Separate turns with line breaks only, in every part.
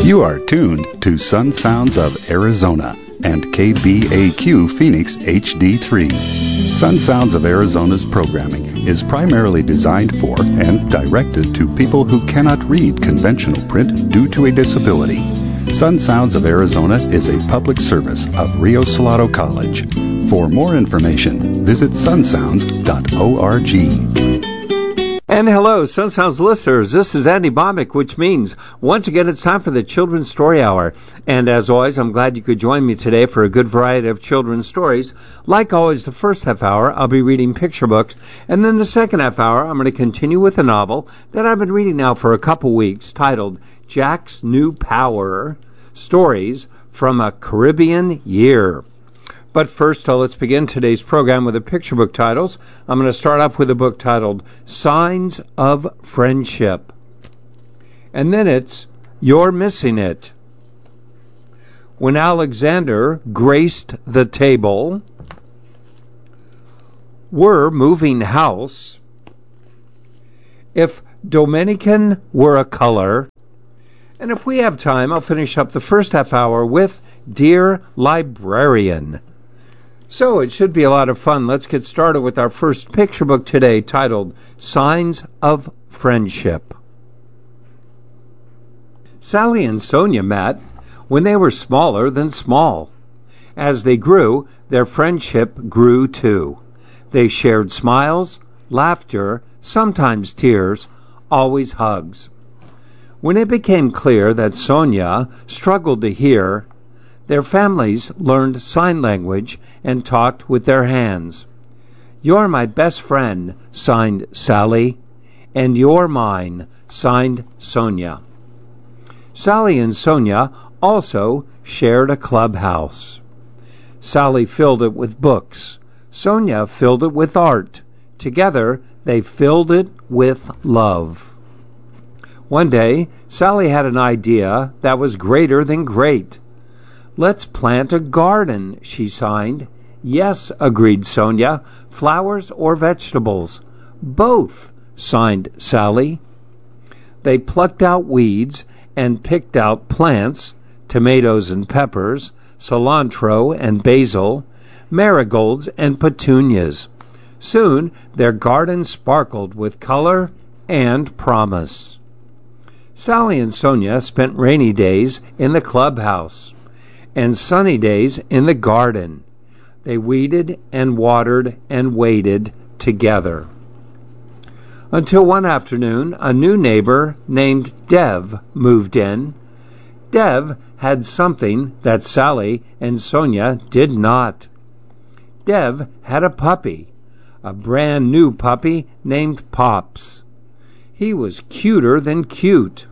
You are tuned to Sun Sounds of Arizona and KBAQ Phoenix HD3. Sun Sounds of Arizona's programming is primarily designed for and directed to people who cannot read conventional print due to a disability. Sun Sounds of Arizona is a public service of Rio Salado College. For more information, visit sunsounds.org.
And hello, Sun Sounds listeners. This is Andy Bomick, which means once again it's time for the Children's Story Hour. And as always, I'm glad you could join me today for a good variety of children's stories. Like always, the first half hour, I'll be reading picture books. And then the second half hour, I'm going to continue with a novel that I've been reading now for a couple weeks titled Jack's New Power, Stories from a Caribbean Year. But first, let's begin today's program with the picture book titles. I'm going to start off with a book titled Signs of Friendship. And then it's You're Missing It. When Alexander graced the table, we're moving house. If Dominican were a color. And if we have time, I'll finish up the first half hour with Dear Librarian. So it should be a lot of fun. Let's get started with our first picture book today titled Signs of Friendship. Sally and Sonia met when they were smaller than small. As they grew, their friendship grew too. They shared smiles, laughter, sometimes tears, always hugs. When it became clear that Sonia struggled to hear, their families learned sign language and talked with their hands. You're my best friend, signed Sally, and you're mine, signed Sonia. Sally and Sonia also shared a clubhouse. Sally filled it with books. Sonia filled it with art. Together, they filled it with love. One day, Sally had an idea that was greater than great. Let's plant a garden, she signed. Yes, agreed Sonia. Flowers or vegetables? Both, signed Sally. They plucked out weeds and picked out plants, tomatoes and peppers, cilantro and basil, marigolds and petunias. Soon their garden sparkled with color and promise. Sally and Sonia spent rainy days in the clubhouse and sunny days in the garden. They weeded and watered and waited together. Until one afternoon, a new neighbor named Dev moved in. Dev had something that Sally and Sonia did not. Dev had a puppy, a brand new puppy named Pops. He was cuter than cute.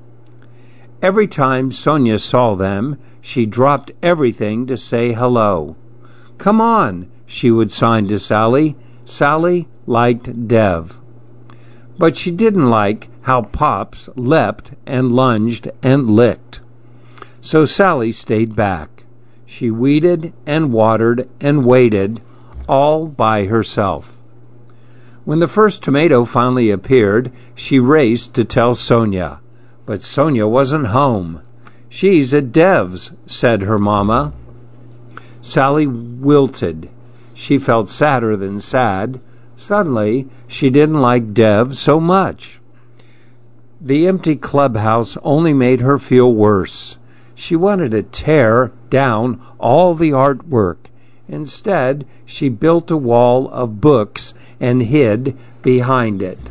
Every time Sonia saw them, she dropped everything to say hello. Come on, she would sign to Sally. Sally liked Dev. But she didn't like how Pops leapt and lunged and licked. So Sally stayed back. She weeded and watered and waited, all by herself. When the first tomato finally appeared, she raced to tell Sonia. But Sonia wasn't home. She's at Dev's, said her mama. Sally wilted. She felt sadder than sad. Suddenly, she didn't like Dev so much. The empty clubhouse only made her feel worse. She wanted to tear down all the artwork. Instead, she built a wall of books and hid behind it.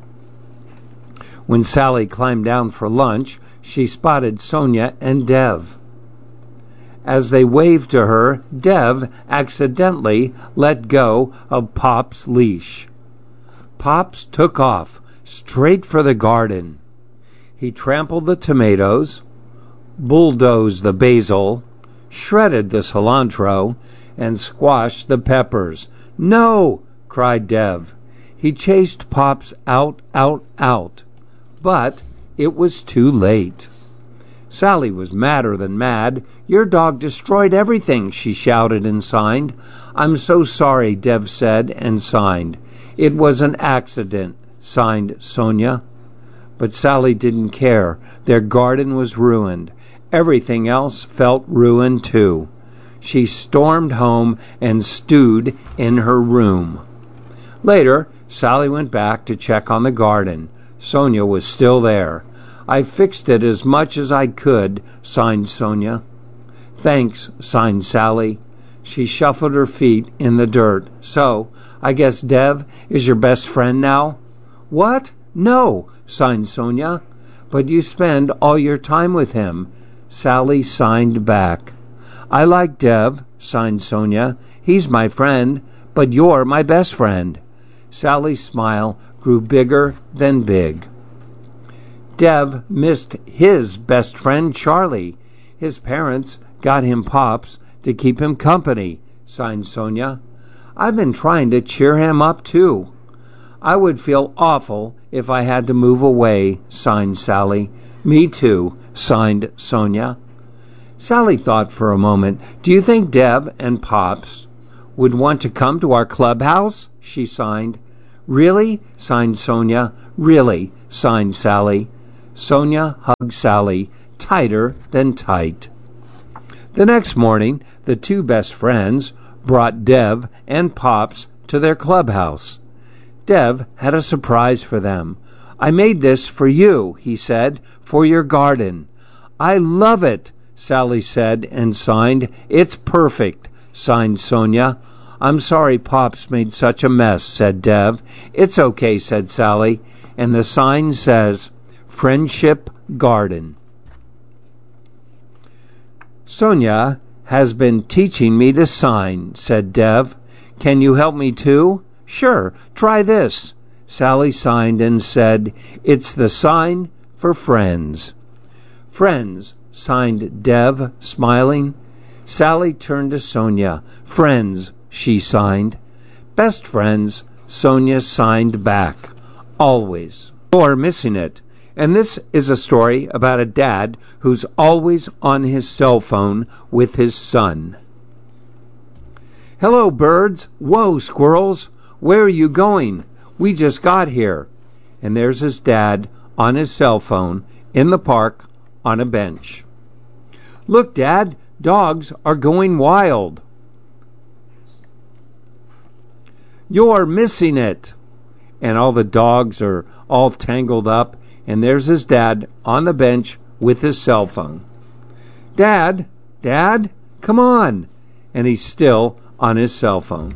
When Sally climbed down for lunch, she spotted Sonia and Dev. As they waved to her, Dev accidentally let go of Pop's leash. Pops took off, straight for the garden. He trampled the tomatoes, bulldozed the basil, shredded the cilantro, and squashed the peppers. No! Cried Dev. He chased Pops out. But it was too late. Sally was madder than mad. Your dog destroyed everything, she shouted and signed. I'm so sorry, Dev said and signed. It was an accident, signed Sonia. But Sally didn't care. Their garden was ruined. Everything else felt ruined too. She stormed home and stewed in her room. Later, Sally went back to check on the garden. Sonia was still there. "I fixed it as much as I could," signed Sonia. "Thanks," signed Sally. She shuffled her feet in the dirt. "So, I guess Dev is your best friend now?" "What? No," signed Sonia. "But you spend all your time with him." Sally signed back. "I like Dev," signed Sonia. "He's my friend, but you're my best friend." Sally's smile grew bigger than big. Dev missed his best friend, Charlie. His parents got him Pops to keep him company, signed Sonia. "I've been trying to cheer him up, too." "I would feel awful if I had to move away," signed Sally. "Me too," signed Sonia. Sally thought for a moment. "Do you think Dev and Pops would want to come to our clubhouse?" she signed. "Really?" signed Sonia. "Really," signed Sally. Sonia hugged Sally tighter than tight. The next morning, the two best friends brought Dev and Pops to their clubhouse. Dev had a surprise for them. "I made this for you," he said, "for your garden." "I love it," Sally said and signed. "It's perfect," signed Sonia. "I'm sorry Pops made such a mess," said Dev. "It's okay," said Sally. And the sign says, Friendship Garden. "Sonia has been teaching me to sign," said Dev. "Can you help me too?" "Sure, try this." Sally signed and said, "It's the sign for friends." "Friends," signed Dev, smiling. Sally turned to Sonia. "Friends," she signed. "Best friends," Sonia signed back. "Always." You're missing it. And this is a story about a dad who's always on his cell phone with his son. "Hello, birds. Whoa, squirrels. Where are you going? We just got here." And there's his dad on his cell phone in the park on a bench. "Look, Dad, dogs are going wild." "You're missing it." And all the dogs are all tangled up, and there's his dad on the bench with his cell phone. "Dad, Dad, come on." And he's still on his cell phone.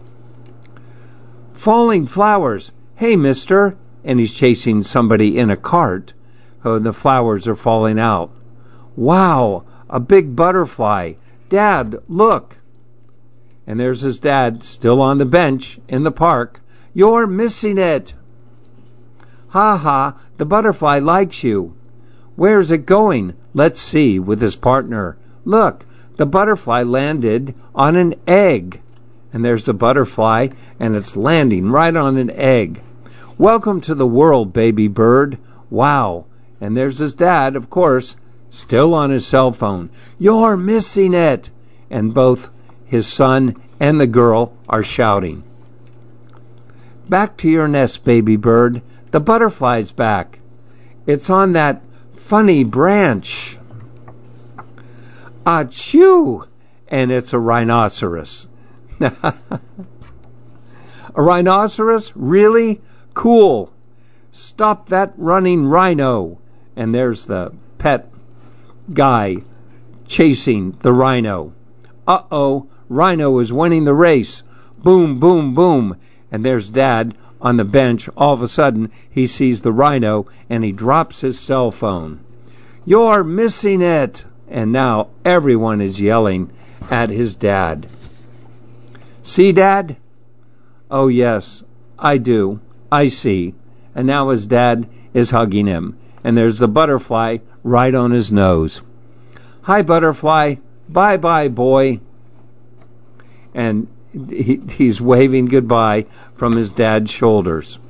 "Falling flowers. Hey, mister." And he's chasing somebody in a cart. Oh, the flowers are falling out. "Wow, a big butterfly. Dad, look." And there's his dad still on the bench in the park. "You're missing it." "Ha ha, the butterfly likes you." "Where's it going?" "Let's see," with his partner. "Look, the butterfly landed on an egg." And there's the butterfly, and it's landing right on an egg. "Welcome to the world, baby bird." "Wow." And there's his dad, of course, still on his cell phone. "You're missing it." And both his son and the girl are shouting. "Back to your nest, baby bird. The butterfly's back. It's on that funny branch." "Achoo!" And it's a rhinoceros. A rhinoceros? Really? Cool. "Stop that running rhino." And there's the pet guy chasing the rhino. Uh-oh, rhino is winning the race. Boom, boom, boom. And there's Dad on the bench. All of a sudden, he sees the rhino, and he drops his cell phone. "You're missing it." And now everyone is yelling at his dad. "See, Dad?" "Oh, yes, I do. I see." And now his dad is hugging him, and there's the butterfly right on his nose. "Hi, butterfly. Bye-bye, boy." And he's waving goodbye from his dad's shoulders.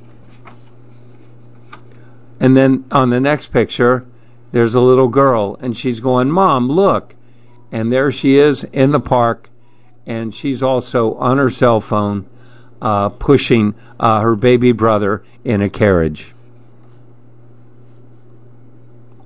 And then on the next picture, there's a little girl, and she's going, "Mom, look." And there she is in the park, and she's also on her cell phone, pushing her baby brother in a carriage.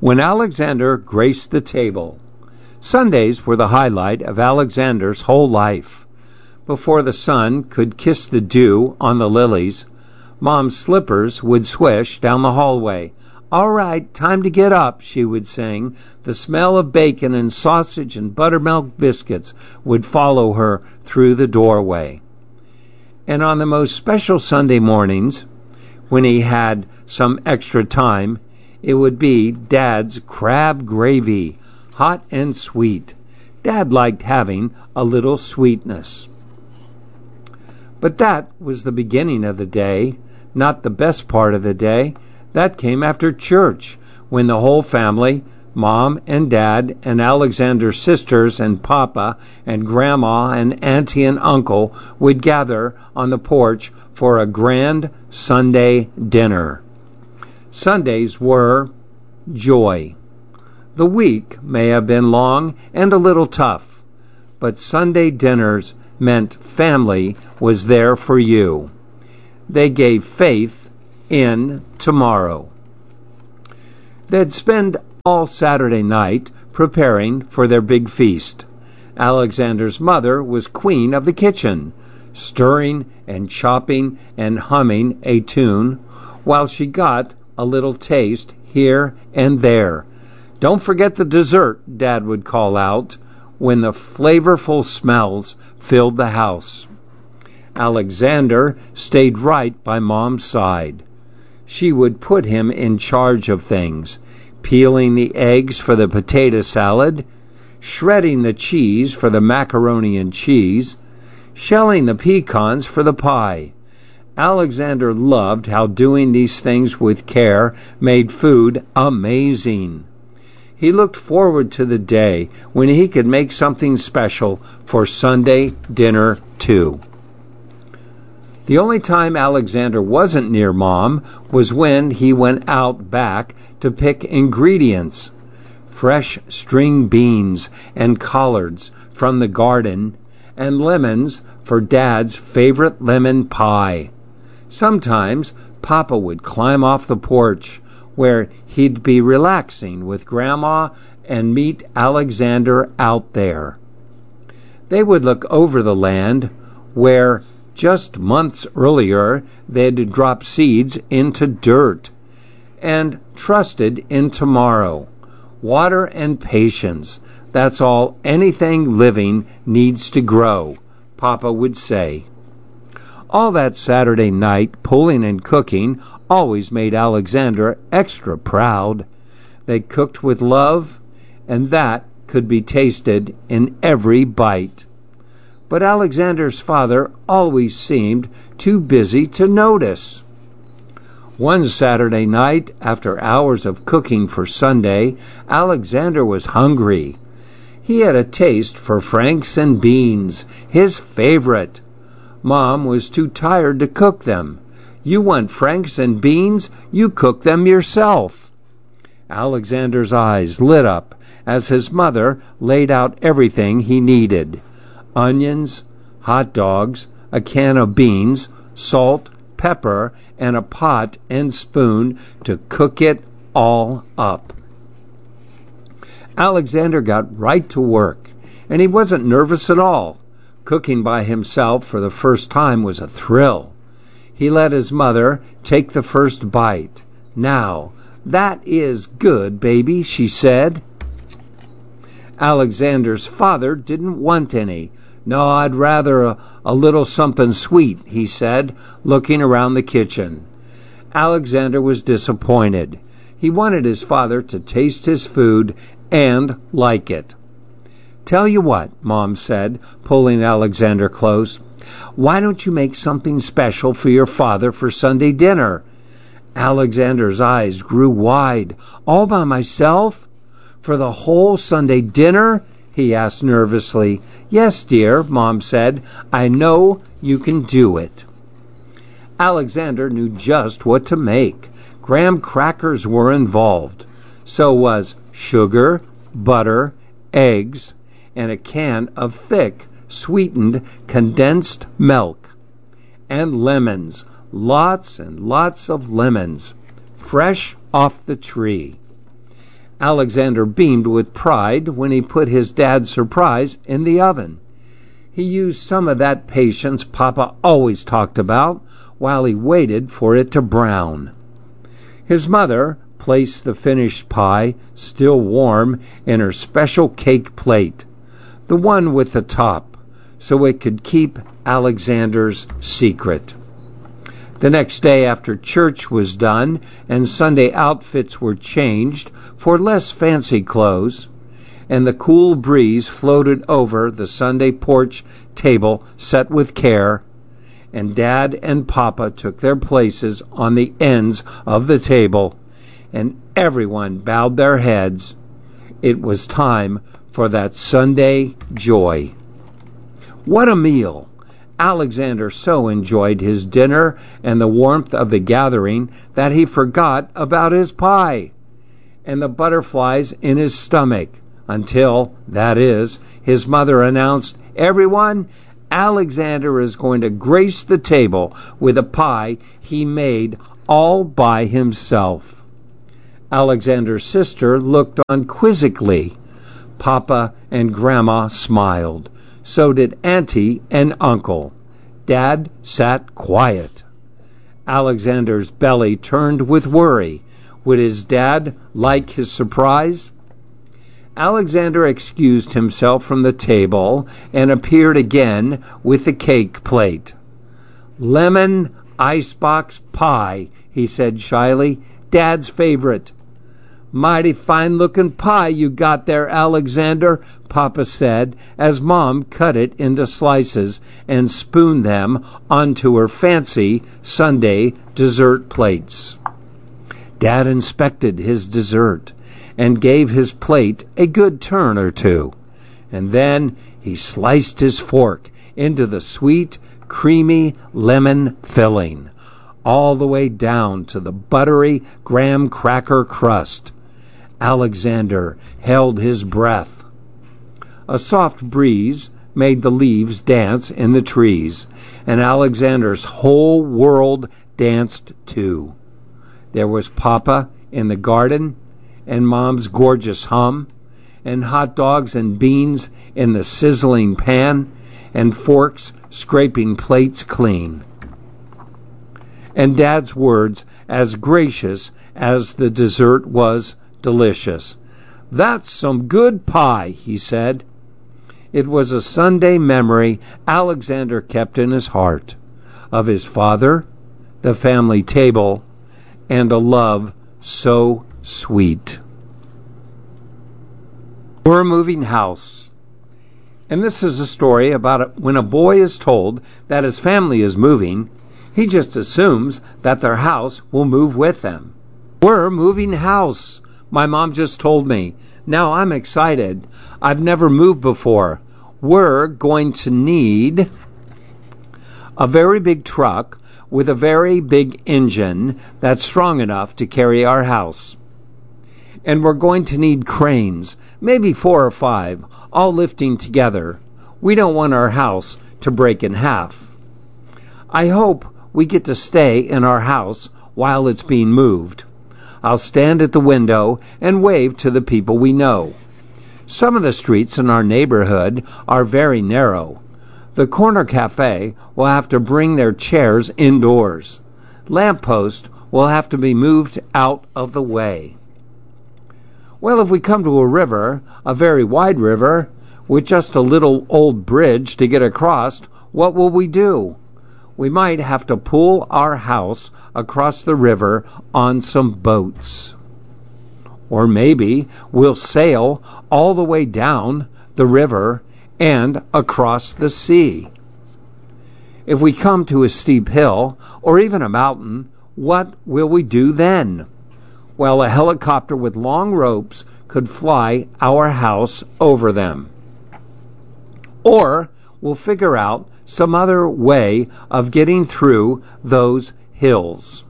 when Alexander graced the table. Sundays were the highlight of Alexander's whole life. Before the sun could kiss the dew on the lilies, Mom's slippers would swish down the hallway. "All right, time to get up," she would sing. The smell of bacon and sausage and buttermilk biscuits would follow her through the doorway. And on the most special Sunday mornings, when he had some extra time, it would be Dad's crab gravy, hot and sweet. Dad liked having a little sweetness. But that was the beginning of the day, not the best part of the day. That came after church, when the whole family, Mom and Dad and Alexander's sisters and Papa and Grandma and Auntie and Uncle would gather on the porch for a grand Sunday dinner. Sundays were joy. The week may have been long and a little tough, but Sunday dinners meant family was there for you. They gave faith in tomorrow. They'd spend all Saturday night preparing for their big feast. Alexander's mother was queen of the kitchen, stirring and chopping and humming a tune, while she got a little taste here and there. "Don't forget the dessert," Dad would call out when the flavorful smells filled the house. Alexander stayed right by Mom's side. She would put him in charge of things, peeling the eggs for the potato salad, shredding the cheese for the macaroni and cheese, shelling the pecans for the pie. Alexander loved how doing these things with care made food amazing. He looked forward to the day when he could make something special for Sunday dinner, too. The only time Alexander wasn't near Mom was when he went out back to pick ingredients. Fresh string beans and collards from the garden, and lemons for Dad's favorite lemon pie. Sometimes Papa would climb off the porch, where he'd be relaxing with Grandma, and meet Alexander out there. They would look over the land where just months earlier they'd dropped seeds into dirt and trusted in tomorrow. Water and patience, that's all anything living needs to grow, Papa would say. All that Saturday night, pulling and cooking always made Alexander extra proud. They cooked with love, and that could be tasted in every bite. But Alexander's father always seemed too busy to notice. One Saturday night, after hours of cooking for Sunday, Alexander was hungry. He had a taste for franks and beans, his favorite. Mom was too tired to cook them. "You want franks and beans? You cook them yourself." Alexander's eyes lit up as his mother laid out everything he needed: onions, hot dogs, a can of beans, salt, pepper, and a pot and spoon to cook it all up. Alexander got right to work, and he wasn't nervous at all. Cooking by himself for the first time was a thrill. He let his mother take the first bite. "Now, that is good, baby," she said. Alexander's father didn't want any. "No, I'd rather a little something sweet," he said, looking around the kitchen. Alexander was disappointed. He wanted his father to taste his food and like it. "Tell you what," Mom said, pulling Alexander close. "Why don't you make something special for your father for Sunday dinner?" Alexander's eyes grew wide. "All by myself? For the whole Sunday dinner?" he asked nervously. "Yes, dear," Mom said. "I know you can do it." Alexander knew just what to make. Graham crackers were involved. So was sugar, butter, eggs, and a can of thick, sweetened, condensed milk. And lemons, lots and lots of lemons, fresh off the tree. Alexander beamed with pride when he put his dad's surprise in the oven. He used some of that patience Papa always talked about while he waited for it to brown. His mother placed the finished pie, still warm, in her special cake plate, the one with the top, so it could keep Alexander's secret. The next day after church was done and Sunday outfits were changed for less fancy clothes, and the cool breeze floated over the Sunday porch table set with care, and Dad and Papa took their places on the ends of the table, and everyone bowed their heads, it was time for that Sunday joy. What a meal! Alexander so enjoyed his dinner and the warmth of the gathering that he forgot about his pie and the butterflies in his stomach until, that is, his mother announced, "Everyone, Alexander is going to grace the table with a pie he made all by himself." Alexander's sister looked on quizzically. Papa and Grandma smiled. So did Auntie and Uncle. Dad sat quiet. Alexander's belly turned with worry. Would his dad like his surprise? Alexander excused himself from the table and appeared again with the cake plate. "Lemon icebox pie," he said shyly. "Dad's favorite." "Mighty fine-looking pie you got there, Alexander," Papa said, as Mom cut it into slices and spooned them onto her fancy Sunday dessert plates. Dad inspected his dessert and gave his plate a good turn or two, and then he sliced his fork into the sweet, creamy lemon filling, all the way down to the buttery graham cracker crust. Alexander held his breath. A soft breeze made the leaves dance in the trees, and Alexander's whole world danced too. There was Papa in the garden, and Mom's gorgeous hum, and hot dogs and beans in the sizzling pan, and forks scraping plates clean. And Dad's words as gracious as the dessert was delicious. "That's some good pie," he said. It was a Sunday memory Alexander kept in his heart, of his father, the family table, and a love so sweet. We're moving house. And this is a story about when a boy is told that his family is moving, he just assumes that their house will move with them. We're moving house. My mom just told me. Now I'm excited. I've never moved before. We're going to need a very big truck with a very big engine that's strong enough to carry our house. And we're going to need cranes, maybe 4 or 5, all lifting together. We don't want our house to break in half. I hope we get to stay in our house while it's being moved. I'll stand at the window and wave to the people we know. Some of the streets in our neighborhood are very narrow. The corner cafe will have to bring their chairs indoors. Lamppost will have to be moved out of the way. Well, if we come to a river, a very wide river, with just a little old bridge to get across, what will we do? We might have to pull our house across the river on some boats. Or maybe we'll sail all the way down the river and across the sea. If we come to a steep hill or even a mountain, what will we do then? Well, a helicopter with long ropes could fly our house over them. Or we'll figure out some other way of getting through those hills.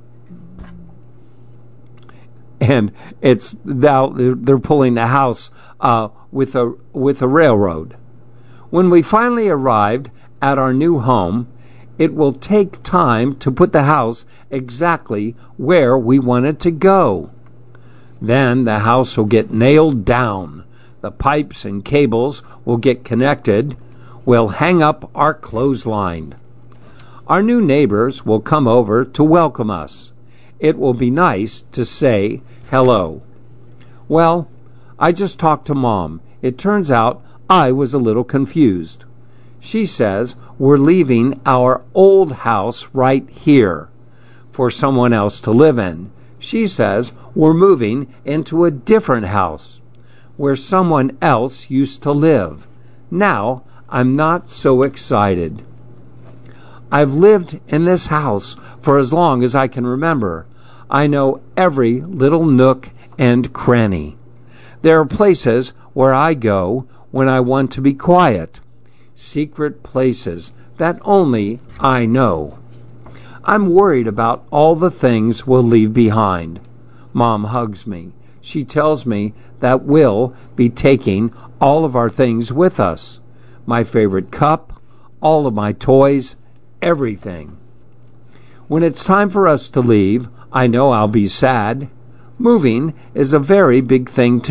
And it's now they're pulling the house with a railroad. When we finally arrived at our new home, it will take time to put the house exactly where we want it to go. Then the house will get nailed down. The pipes and cables will get connected. We'll hang up our clothesline. Our new neighbors will come over to welcome us. It will be nice to say hello. Well, I just talked to Mom. It turns out I was a little confused. She says we're leaving our old house right here for someone else to live in. She says we're moving into a different house where someone else used to live. Now I'm not so excited. I've lived in this house for as long as I can remember. I know every little nook and cranny. There are places where I go when I want to be quiet. Secret places that only I know. I'm worried about all the things we'll leave behind. Mom hugs me. She tells me that we'll be taking all of our things with us. My favorite cup, all of my toys, everything. When it's time for us to leave, I know I'll be sad. Moving is a very big thing to